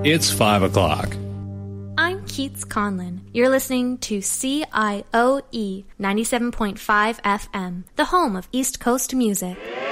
It's 5 o'clock. I'm Keats Conlon. You're listening to CIOE 97.5 FM, the home of East Coast music.